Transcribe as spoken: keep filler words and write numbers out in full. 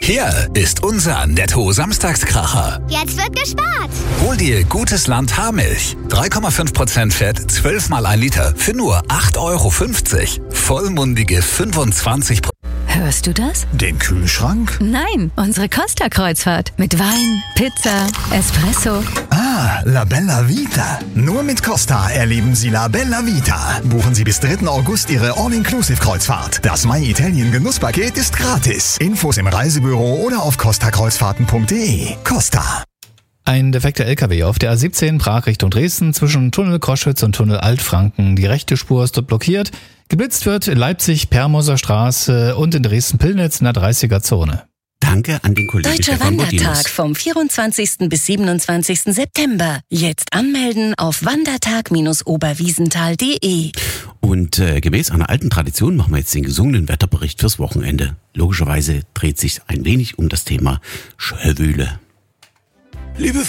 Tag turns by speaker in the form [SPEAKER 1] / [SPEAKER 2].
[SPEAKER 1] Hier ist unser Netto-Samstagskracher.
[SPEAKER 2] Jetzt wird gespart.
[SPEAKER 1] Hol dir gutes Land Haarmilch. drei Komma fünf Prozent Fett, zwölf mal ein Liter für nur acht Euro fünfzig. Vollmundige fünfundzwanzig Prozent.
[SPEAKER 3] Hörst du das?
[SPEAKER 4] Den Kühlschrank?
[SPEAKER 3] Nein, unsere Costa-Kreuzfahrt. Mit Wein, Pizza, Espresso.
[SPEAKER 4] Ah, La Bella Vita. Nur mit Costa erleben Sie La Bella Vita. Buchen Sie bis dritten August Ihre All-Inclusive-Kreuzfahrt. Das My Italien Genusspaket ist gratis. Infos im Reisebüro oder auf costa kreuzfahrten punkt de. Costa.
[SPEAKER 5] Ein defekter L K W auf der A siebzehn Prag Richtung Dresden zwischen Tunnel Koschwitz und Tunnel Altfranken. Die rechte Spur ist dort blockiert. Geblitzt wird in Leipzig, Permoser Straße und in Dresden-Pillnitz in der dreißiger Zone.
[SPEAKER 6] Danke an den Kollegen
[SPEAKER 7] Deutscher
[SPEAKER 6] Stefan
[SPEAKER 7] Wandertag
[SPEAKER 6] Bodinus.
[SPEAKER 7] vom vierundzwanzigsten bis siebenundzwanzigsten September. Jetzt anmelden auf wandertag oberwiesenthal punkt de.
[SPEAKER 6] Und äh, gemäß einer alten Tradition machen wir jetzt den gesungenen Wetterbericht fürs Wochenende. Logischerweise dreht sich ein wenig um das Thema Schöllwühle.
[SPEAKER 1] Liebe